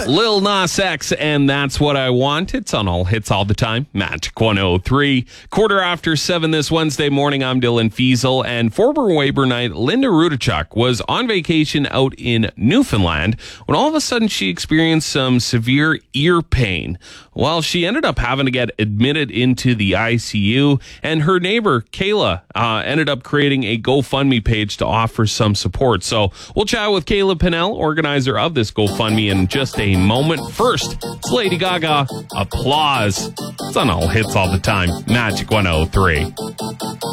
Lil Nas X, and That's What I Want. It's on all hits all the time. Magic 103. 7:15 this Wednesday morning. I'm Dylan Fiesel, and former Waberknight Linda Rudachuk was on vacation out in Newfoundland when all of a sudden she experienced some severe ear pain. Well, she ended up having to get admitted into the ICU, and her neighbor, Kayla, ended up creating a GoFundMe page to offer some support. So we'll chat with Kayla Pinnell, organizer of this GoFundMe, in just a moment. First, it's Lady Gaga, Applause. It's on all hits all the time. Magic 103.